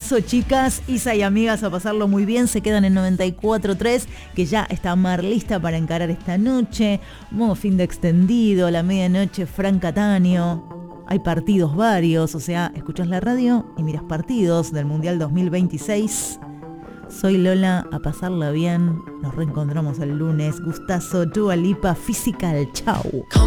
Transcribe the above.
abrazo, chicas, Isa y amigas, a pasarlo muy bien. Se quedan en 94.3, que ya está Mar lista para encarar esta noche. Modo fin de extendido, a la medianoche, Fran Cataño. Hay partidos varios, o sea, escuchás la radio y miras partidos del Mundial 2026. Soy Lola, a pasarla bien. Nos reencontramos el lunes. Gustazo, Dua Lipa, Physical, chau.